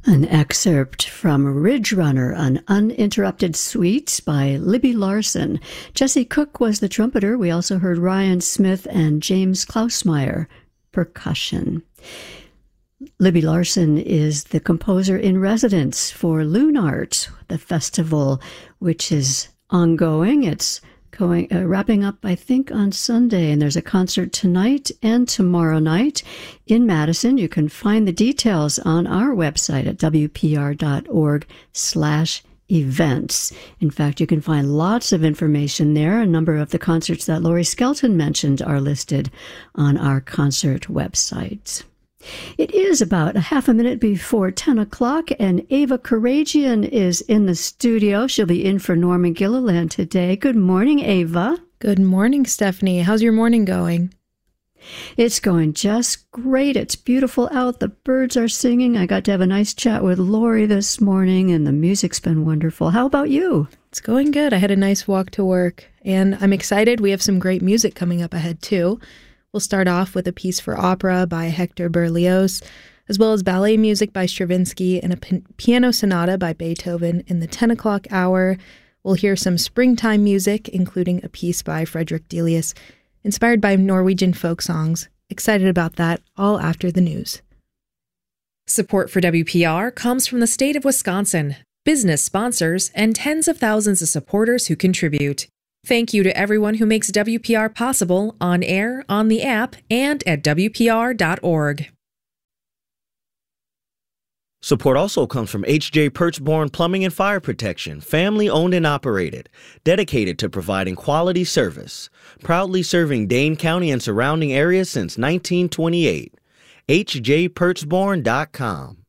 An excerpt from Ridge Runner, an uninterrupted suite by Libby Larsen. Jesse Cook was the trumpeter. We also heard Ryan Smith and James Klausmeyer, percussion. Libby Larsen is the composer in residence for Lunart, the festival, which is ongoing. It's wrapping up, I think, on Sunday, and there's a concert tonight and tomorrow night in Madison. You can find the details on our website at wpr.org/events. In fact, you can find lots of information there. A number of the concerts that Lori Skelton mentioned are listed on our concert website. It is about a half a minute before 10 o'clock, and Ava Karagian is in the studio. She'll be in for Norman Gilliland today. Good morning, Ava. Good morning, Stephanie. How's your morning going? It's going just great. It's beautiful out. The birds are singing. I got to have a nice chat with Lori this morning, and the music's been wonderful. How about you? It's going good. I had a nice walk to work, and I'm excited. We have some great music coming up ahead, too. We'll start off with a piece for opera by Hector Berlioz, as well as ballet music by Stravinsky and a piano sonata by Beethoven in the 10 o'clock hour. We'll hear some springtime music, including a piece by Frederick Delius, inspired by Norwegian folk songs. Excited about that, all after the news. Support for WPR comes from the state of Wisconsin, business sponsors, and tens of thousands of supporters who contribute. Thank you to everyone who makes WPR possible on air, on the app, and at WPR.org. Support also comes from H.J. Perchborn Plumbing and Fire Protection, family owned and operated, dedicated to providing quality service. Proudly serving Dane County and surrounding areas since 1928. HJPerchborn.com.